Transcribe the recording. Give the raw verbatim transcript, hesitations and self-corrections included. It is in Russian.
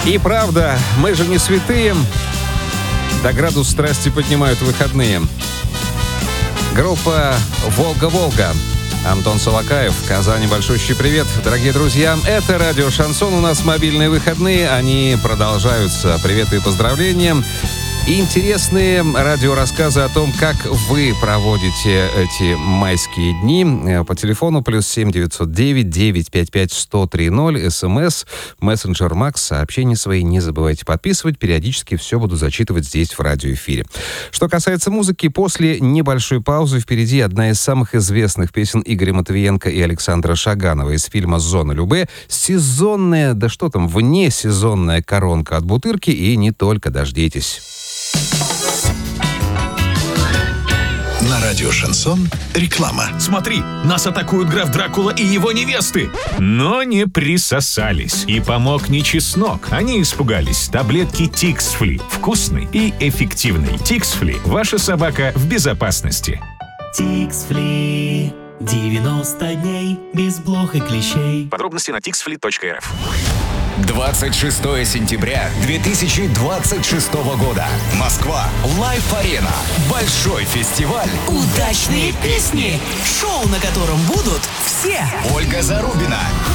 И правда, мы же не святые. Да градус страсти поднимают выходные. Группа «Волга-Волга». Антон Солокаев, Казани, большущий привет. Дорогие друзья, это радио «Шансон». У нас мобильные выходные, они продолжаются. Приветы и поздравления. И интересные радиорассказы о том, как вы проводите эти майские дни. По телефону плюс семь девятьсот девять девятьсот пятьдесят пять сто три ноль, СМС, мессенджер Макс, сообщения свои не забывайте подписывать. Периодически все буду зачитывать здесь в радиоэфире. Что касается музыки, после небольшой паузы впереди одна из самых известных песен Игоря Матвиенко и Александра Шаганова из фильма «Зона Любэ». Сезонная, да что там, внесезонная коронка от Бутырки, и не только, дождитесь. На радио «Шансон» реклама. Смотри, нас атакуют граф Дракула и его невесты. Но не присосались. И помог не чеснок. Они испугались. Таблетки Тиксфли. Вкусный и эффективный. Тиксфли. Ваша собака в безопасности. Тиксфли. девяносто дней без блох и клещей. Подробности на тиксфли точка эр эф. двадцать шестого сентября две тысячи двадцать шестого года. Москва. Лайф-арена. Большой фестиваль. Удачные песни. Шоу, на котором будут все. Ольга Зарубина.